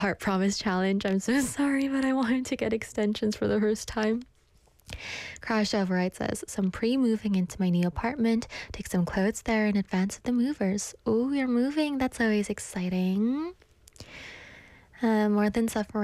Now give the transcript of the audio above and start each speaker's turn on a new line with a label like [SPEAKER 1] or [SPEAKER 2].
[SPEAKER 1] Heart Promise Challenge. I'm so sorry, but I wanted to get extensions for the first time. Crash Override says, some pre-moving into my new apartment. Take some clothes there in advance of the movers. Oh, you're moving. That's always exciting. More than suffering.